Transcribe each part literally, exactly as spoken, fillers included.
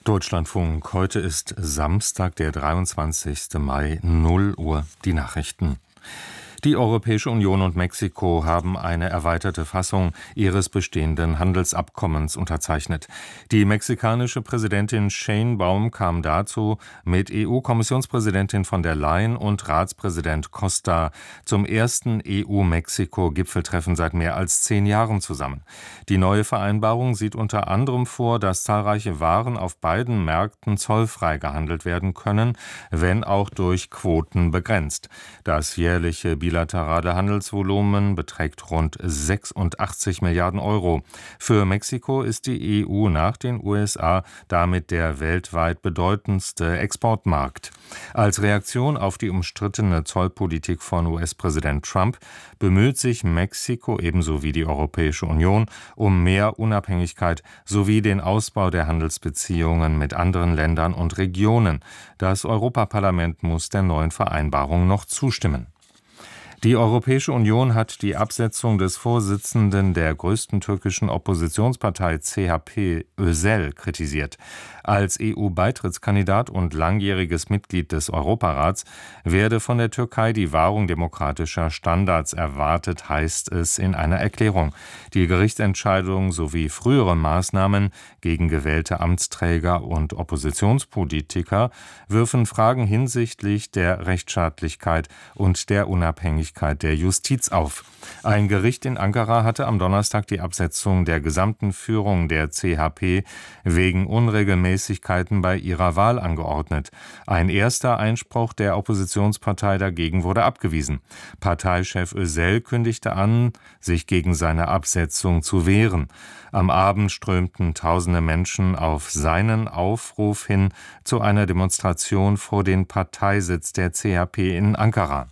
Deutschlandfunk. Heute ist Samstag, der dreiundzwanzigste Mai, null Uhr, die Nachrichten. Die Europäische Union und Mexiko haben eine erweiterte Fassung ihres bestehenden Handelsabkommens unterzeichnet. Die mexikanische Präsidentin Sheinbaum kam dazu mit E U-Kommissionspräsidentin von der Leyen und Ratspräsident Costa zum ersten E U-Mexiko-Gipfeltreffen seit mehr als zehn Jahren zusammen. Die neue Vereinbarung sieht unter anderem vor, dass zahlreiche Waren auf beiden Märkten zollfrei gehandelt werden können, wenn auch durch Quoten begrenzt. Das jährliche bilaterale Handelsvolumen beträgt rund sechsundachtzig Milliarden Euro. Für Mexiko ist die E U nach den U S A damit der weltweit bedeutendste Exportmarkt. Als Reaktion auf die umstrittene Zollpolitik von U S-Präsident Trump bemüht sich Mexiko ebenso wie die Europäische Union um mehr Unabhängigkeit sowie den Ausbau der Handelsbeziehungen mit anderen Ländern und Regionen. Das Europaparlament muss der neuen Vereinbarung noch zustimmen. Die Europäische Union hat die Absetzung des Vorsitzenden der größten türkischen Oppositionspartei C H P, Özel, kritisiert. Als E U-Beitrittskandidat und langjähriges Mitglied des Europarats werde von der Türkei die Wahrung demokratischer Standards erwartet, heißt es in einer Erklärung. Die Gerichtsentscheidung sowie frühere Maßnahmen gegen gewählte Amtsträger und Oppositionspolitiker wirfen Fragen hinsichtlich der Rechtsstaatlichkeit und der Unabhängigkeit der Justiz auf. Ein Gericht in Ankara hatte am Donnerstag die Absetzung der gesamten Führung der C H P wegen Unregelmäßigkeiten bei ihrer Wahl angeordnet. Ein erster Einspruch der Oppositionspartei dagegen wurde abgewiesen. Parteichef Özel kündigte an, sich gegen seine Absetzung zu wehren. Am Abend strömten tausende Menschen auf seinen Aufruf hin zu einer Demonstration vor den Parteisitz der C H P in Ankara.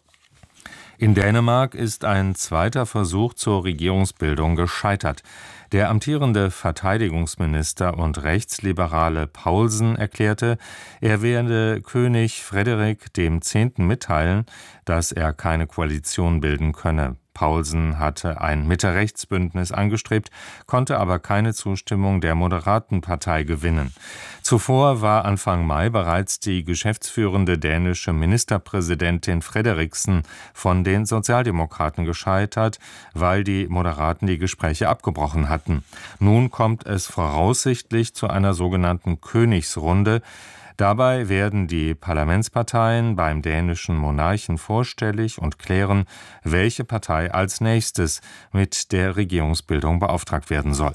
In Dänemark ist ein zweiter Versuch zur Regierungsbildung gescheitert. Der amtierende Verteidigungsminister und Rechtsliberale Paulsen erklärte, er werde König Frederik dem Zehnten mitteilen, dass er keine Koalition bilden könne. Paulsen hatte ein Mitte-Rechts-Bündnis angestrebt, konnte aber keine Zustimmung der moderaten Partei gewinnen. Zuvor war Anfang Mai bereits die geschäftsführende dänische Ministerpräsidentin Frederiksen von den Sozialdemokraten gescheitert, weil die Moderaten die Gespräche abgebrochen hatten. Nun kommt es voraussichtlich zu einer sogenannten Königsrunde. Dabei werden die Parlamentsparteien beim dänischen Monarchen vorstellig und klären, welche Partei als nächstes mit der Regierungsbildung beauftragt werden soll.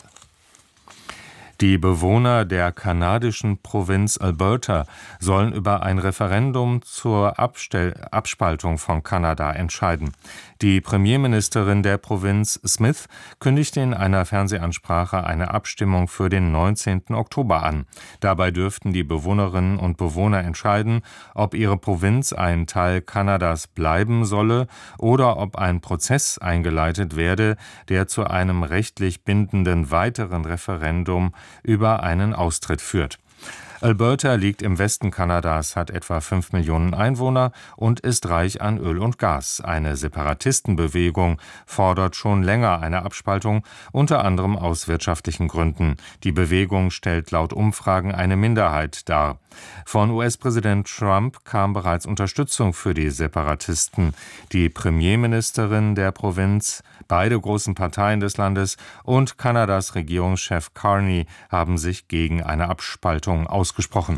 Die Bewohner der kanadischen Provinz Alberta sollen über ein Referendum zur Abstell- Abspaltung von Kanada entscheiden. Die Premierministerin der Provinz Smith kündigte in einer Fernsehansprache eine Abstimmung für den neunzehnten Oktober an. Dabei dürften die Bewohnerinnen und Bewohner entscheiden, ob ihre Provinz ein Teil Kanadas bleiben solle oder ob ein Prozess eingeleitet werde, der zu einem rechtlich bindenden weiteren Referendum über einen Austritt führt. Alberta liegt im Westen Kanadas, hat etwa fünf Millionen Einwohner und ist reich an Öl und Gas. Eine Separatistenbewegung fordert schon länger eine Abspaltung, unter anderem aus wirtschaftlichen Gründen. Die Bewegung stellt laut Umfragen eine Minderheit dar. Von U S-Präsident Trump kam bereits Unterstützung für die Separatisten. Die Premierministerin der Provinz, beide großen Parteien des Landes und Kanadas Regierungschef Carney haben sich gegen eine Abspaltung ausgesprochen.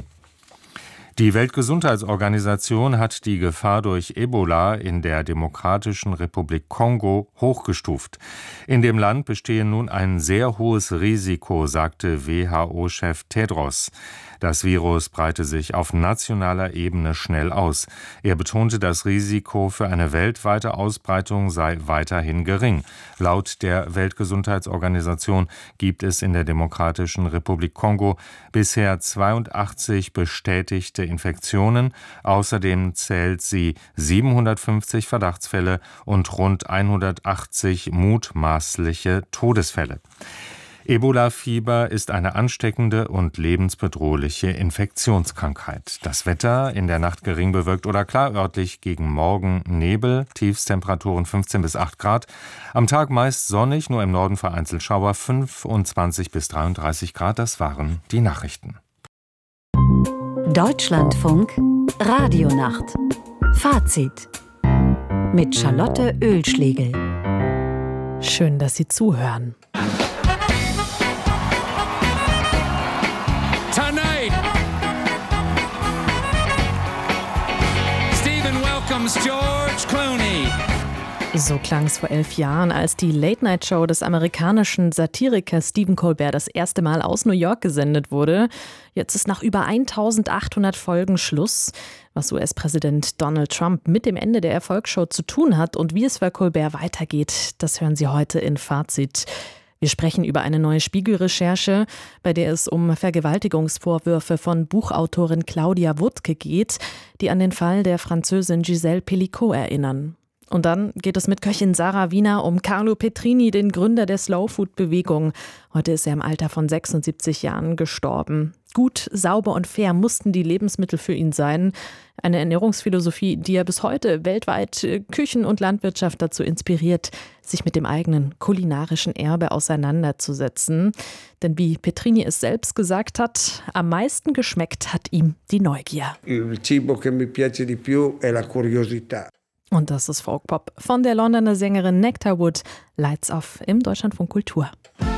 Die Weltgesundheitsorganisation hat die Gefahr durch Ebola in der Demokratischen Republik Kongo hochgestuft. In dem Land bestehe nun ein sehr hohes Risiko, sagte W H O-Chef Tedros. Das Virus breite sich auf nationaler Ebene schnell aus. Er betonte, das Risiko für eine weltweite Ausbreitung sei weiterhin gering. Laut der Weltgesundheitsorganisation gibt es in der Demokratischen Republik Kongo bisher zweiundachtzig bestätigte Infektionen. Außerdem zählt sie siebenhundertfünfzig Verdachtsfälle und rund hundertachtzig mutmaßliche Todesfälle. Ebola-Fieber ist eine ansteckende und lebensbedrohliche Infektionskrankheit. Das Wetter in der Nacht gering bewölkt oder klar, örtlich gegen Morgen Nebel, Tiefstemperaturen fünfzehn bis acht Grad. Am Tag meist sonnig, nur im Norden vereinzelt Schauer, fünfundzwanzig bis dreiunddreißig Grad. Das waren die Nachrichten. Deutschlandfunk Radionacht. Fazit mit Charlotte Oehlschlegel. Schön, dass Sie zuhören. Tonight, Stephen welcomes George Clooney. So klang es vor elf Jahren, als die Late-Night-Show des amerikanischen Satirikers Stephen Colbert das erste Mal aus New York gesendet wurde. Jetzt ist nach über eintausendachthundert Folgen Schluss. Was U S-Präsident Donald Trump mit dem Ende der Erfolgsshow zu tun hat und wie es für Colbert weitergeht, das hören Sie heute in Fazit. Wir sprechen über eine neue Spiegel-Recherche, bei der es um Vergewaltigungsvorwürfe von Buchautorin Claudia Wuttke geht, die an den Fall der Französin Gisèle Pelicot erinnern. Und dann geht es mit Köchin Sarah Wiener um Carlo Petrini, den Gründer der Slow-Food-Bewegung. Heute ist er im Alter von sechsundsiebzig Jahren gestorben. Gut, sauber und fair mussten die Lebensmittel für ihn sein. Eine Ernährungsphilosophie, die er bis heute weltweit Küchen und Landwirtschaft dazu inspiriert, sich mit dem eigenen kulinarischen Erbe auseinanderzusetzen. Denn wie Petrini es selbst gesagt hat, am meisten geschmeckt hat ihm die Neugier. Il cibo che mi piace di più è la curiosità. Und das ist Folkpop von der Londoner Sängerin Nectar Wood. Lights Off im Deutschlandfunk Kultur.